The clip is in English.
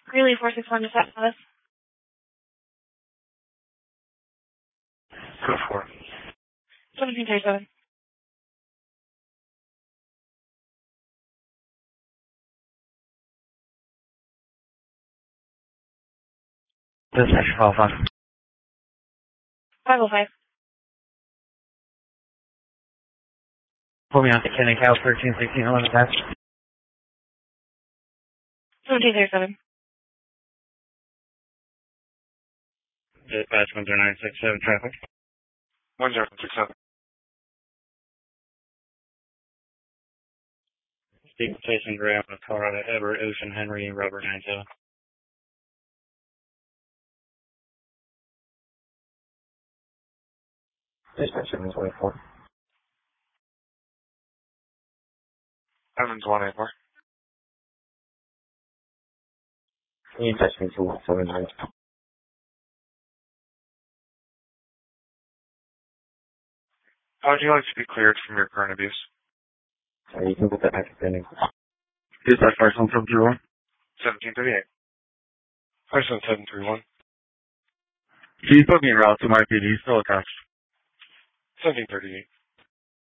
Greeley 461 to set us. Go for it. 1737. This is 505. 505. Pull me out to Kenny Cow 1316 11 past. 1737. Dispatch 10967 traffic. 1067. Steve Jason Graham with Colorado Edward Ocean Henry Rubber 97. Dispatch 724. Evans 184. Can you touch me to 179? How would you like to be cleared from your current abuse? You can put that back pending. Dispatch 5731. 1738. Person 731. Can you put me in route to my PD? Still attached. 1738.